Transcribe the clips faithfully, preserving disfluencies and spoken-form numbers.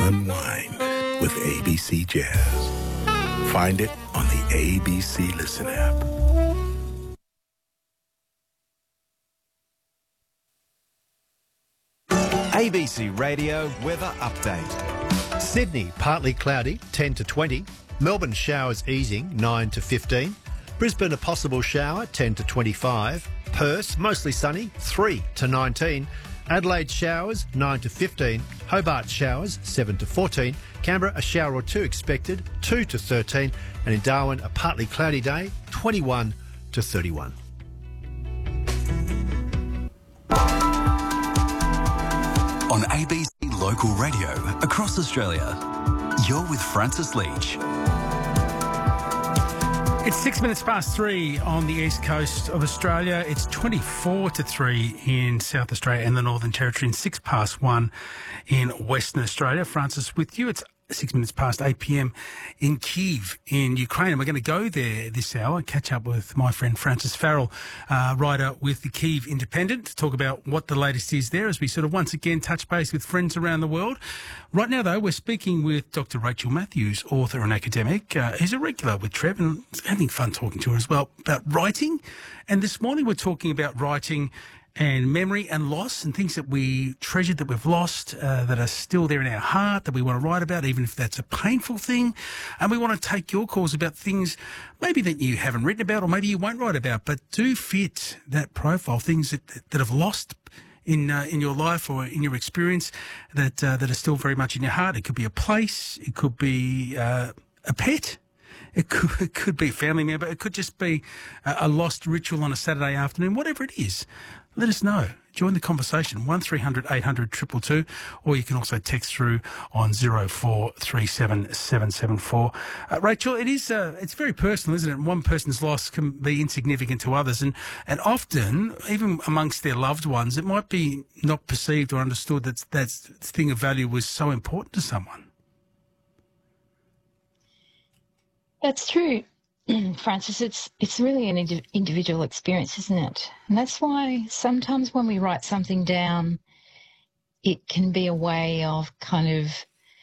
unwind with A B C Jazz. Find it on the A B C Listen app. A B C Radio Weather Update. Sydney, partly cloudy, ten to twenty. Melbourne, showers easing, nine to fifteen. Brisbane, a possible shower, ten to twenty-five. Perth, mostly sunny, three to nineteen. Adelaide, showers, nine to fifteen. Hobart, showers, seven to fourteen. Canberra, a shower or two expected, two to thirteen. And in Darwin, a partly cloudy day, twenty-one to thirty-one. On A B C Local Radio across Australia, you're with Francis Leach. It's six minutes past three on the east coast of Australia. It's twenty-four to three in South Australia and the Northern Territory, and six past one in Western Australia. Francis with you. It's six minutes past eight p.m. in Kyiv in Ukraine. And we're going to go there this hour, catch up with my friend Francis Farrell, uh, writer with the Kyiv Independent, to talk about what the latest is there as we sort of once again touch base with friends around the world. Right now, though, we're speaking with Doctor Rachel Matthews, author and academic. Uh, who's a regular with Trev and having fun talking to her as well about writing. And this morning we're talking about writing and memory and loss and things that we treasured that we've lost, uh, that are still there in our heart, that we want to write about, even if that's a painful thing. And we want to take your calls about things maybe that you haven't written about or maybe you won't write about, but do fit that profile, things that, that have lost in uh, in your life or in your experience that, uh, that are still very much in your heart. It could be a place, it could be uh, a pet. It could, it could be a family member. It could just be a, a lost ritual on a Saturday afternoon, whatever it is. Let us know. Join the conversation, one three hundred eight hundred two two two, or you can also text through on zero four three seven seven seven four. Uh, Rachel, it is, uh, it's very personal, isn't it? One person's loss can be insignificant to others, and, and often, even amongst their loved ones, it might be not perceived or understood that that thing of value was so important to someone. That's true, Francis. It's it's really an indi- individual experience, isn't it? And that's why sometimes when we write something down, it can be a way of kind of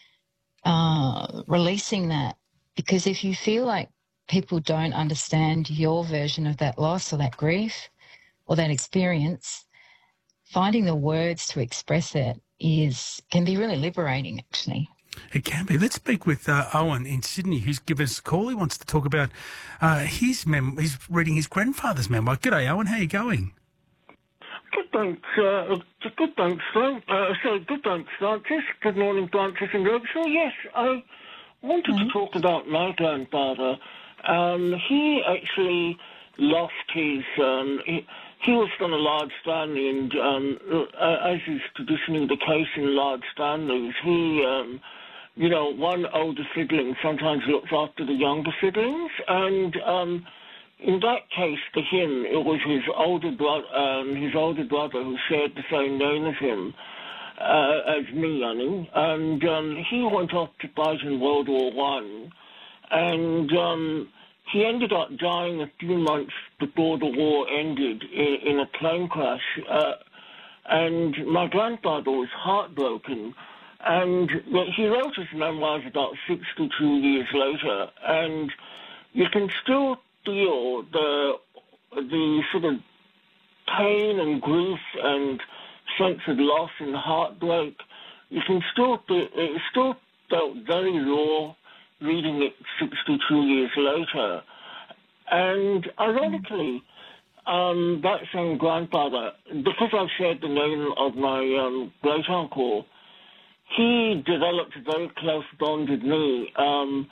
uh, releasing that. Because if you feel like people don't understand your version of that loss or that grief or that experience, finding the words to express it is can be really liberating, actually. It can be. Let's speak with uh, Owen in Sydney, who's given us a call. He wants to talk about uh, his mem. He's reading his grandfather's memoir. G'day, Owen. How are you going? Good, thanks. Uh, good, thanks, Frank. Uh, so, good, thanks, Francis. Good morning, Francis and Rachel. Yes, I wanted mm-hmm. to talk about my grandfather. Um, he actually lost his... Um, he, He was from a large family, and um, uh, as is traditionally the case in large families, he, um, you know, one older sibling sometimes looks after the younger siblings, and um, in that case, for him, it was his older brother, um, his older brother who shared the same name as him, uh, as me, I mean, and um, he went off to fight in World War One, and um, he ended up dying a few months before the war ended in, in a plane crash. Uh, and my grandfather was heartbroken. And he wrote his memoirs about sixty-two years later. And you can still feel the, the sort of pain and grief and sense of loss and heartbreak. You can still feel, it still felt very raw reading it sixty-two years later. And ironically, um, that same grandfather, because I've shared the name of my um, great-uncle, he developed a very close bond with me. Um,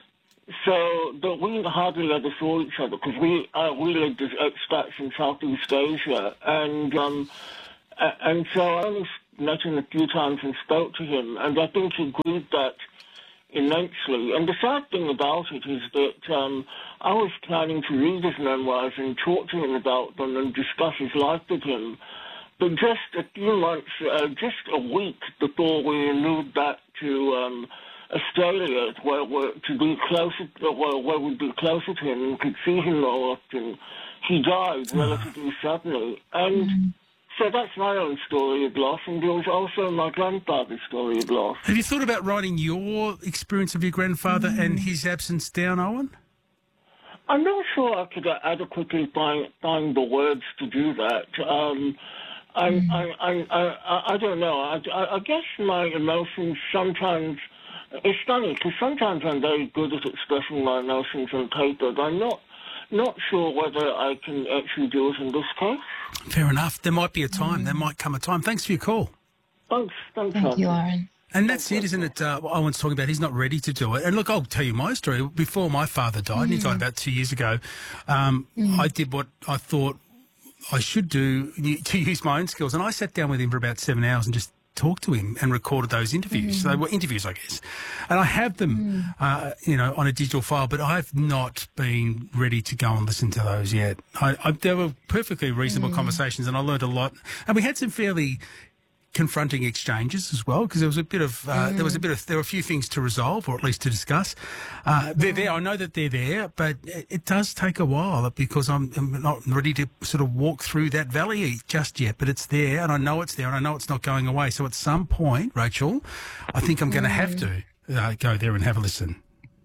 so that we hardly ever saw each other because we, uh, we lived as expats in Southeast Asia. And, um, and so I only met him a few times and spoke to him. And I think he grieved that immensely. And the sad thing about it is that um, I was planning to read his memoirs and talk to him about them and discuss his life with him. But just a few months, uh, just a week before we moved back to um, Australia, where we're, to be closer, where, where we'd be closer to him and could see him more often, he died relatively suddenly. And so that's my own story of loss, and there was also my grandfather's story of loss. Have you thought about writing your experience of your grandfather mm. and his absence down, Owen? I'm not sure I could adequately find, find the words to do that. Um, I, mm. I, I, I, I don't know. I, I, I guess my emotions sometimes... It's funny, because sometimes I'm very good at expressing my emotions on paper, but I'm not, not sure whether I can actually do it in this case. Fair enough. There might be a time. Mm. There might come a time. Thanks for your call. Thanks. Thanks, Thank you, Aaron. And that's it, isn't it? Uh, what Owen's talking about, he's not ready to do it. And look, I'll tell you my story. Before my father died, mm. and he died about two years ago, um, mm. I did what I thought I should do to use my own skills. And I sat down with him for about seven hours and just talked to him and recorded those interviews. Mm. So they were interviews, I guess. And I have them, mm. uh, you know, on a digital file, but I've not been ready to go and listen to those yet. I, I, they were perfectly reasonable mm. conversations, and I learned a lot. And we had some fairly confronting exchanges as well, because there was a bit of uh, mm. there was a bit of there were a few things to resolve, or at least to discuss. Uh, they're there. I know that they're there, but it, it does take a while because I'm, I'm not ready to sort of walk through that valley just yet. But it's there, and I know it's there, and I know it's not going away. So at some point, Rachel, I think I'm going to mm. have to uh, go there and have a listen.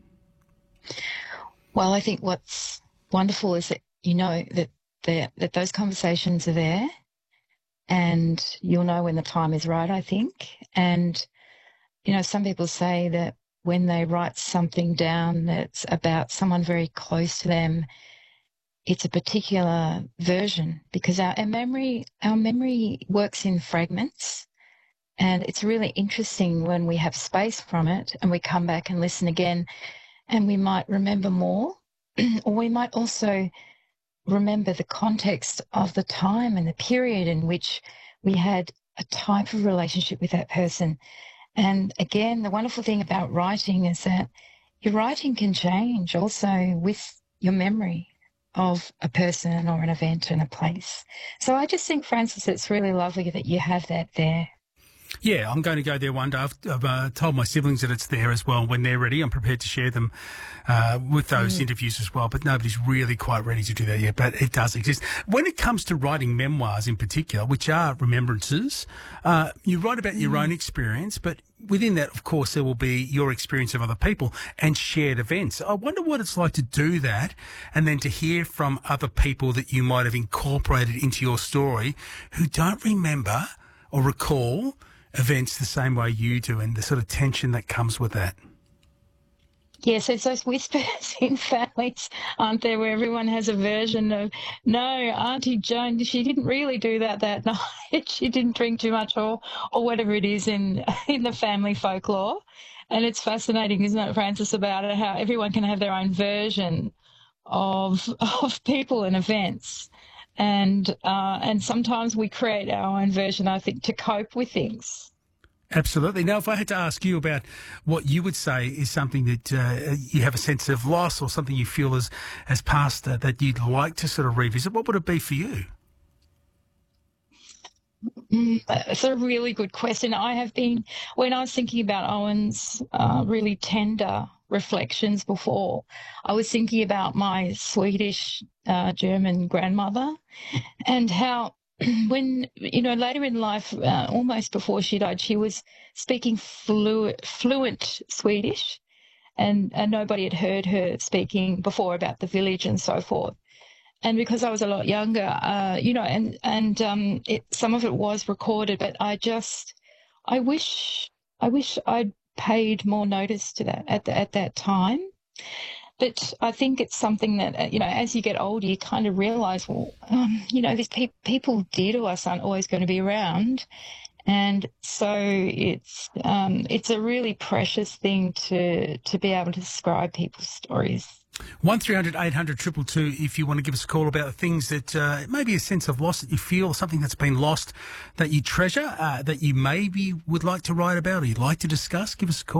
Well, I think what's wonderful is that you know that that those conversations are there. And you'll know when the time is right, I think. And, you know, some people say that when they write something down that's about someone very close to them, it's a particular version, because our, our memory, our memory works in fragments. And it's really interesting when we have space from it and we come back and listen again, and we might remember more, or we might also remember the context of the time and the period in which we had a type of relationship with that person. And again, the wonderful thing about writing is that your writing can change also with your memory of a person or an event and a place. So I just think, Francis, it's really lovely that you have that there. Yeah, I'm going to go there one day. I've, I've uh, told my siblings that it's there as well. When they're ready, I'm prepared to share them uh, with those mm. interviews as well. But nobody's really quite ready to do that yet. But it does exist. When it comes to writing memoirs in particular, which are remembrances, uh, you write about mm. your own experience, but within that, of course, there will be your experience of other people and shared events. I wonder what it's like to do that and then to hear from other people that you might have incorporated into your story who don't remember or recall events the same way you do, and the sort of tension that comes with that. Yes, it's those whispers in families, aren't there, where everyone has a version of, no, Auntie Joan, she didn't really do that that night. She didn't drink too much, or or whatever it is in in the family folklore. And it's fascinating, isn't it, Francis, about it, how everyone can have their own version of of people and events. And uh, and sometimes we create our own version, I think, to cope with things. Absolutely. Now, if I had to ask you about what you would say is something that uh, you have a sense of loss, or something you feel as, as past uh, that you'd like to sort of revisit, what would it be for you? Mm, it's a really good question. I have been, when I was thinking about Owen's uh, really tender reflections before, I was thinking about my Swedish uh, German grandmother, and how when, you know, later in life, uh, almost before she died, she was speaking fluent, fluent Swedish, and, and nobody had heard her speaking before about the village and so forth. And because I was a lot younger, uh, you know, and, and um, it, some of it was recorded, but I just, I wish, I wish I'd paid more notice to that at, the, at that time. But I think it's something that, you know, as you get older, you kind of realise, well, um, you know, these pe- people dear to us aren't always going to be around. And so it's um, it's a really precious thing to to be able to describe people's stories. one three hundred eight hundred two two two if you want to give us a call about things that uh, maybe a sense of loss that you feel, something that's been lost that you treasure, uh, that you maybe would like to write about or you'd like to discuss. Give us a call.